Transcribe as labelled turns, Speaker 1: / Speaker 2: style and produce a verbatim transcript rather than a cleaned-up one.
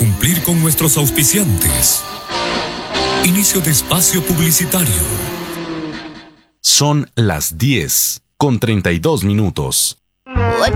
Speaker 1: cumplir con nuestros auspiciantes. Inicio de espacio publicitario.
Speaker 2: Son las diez con treinta y dos minutos.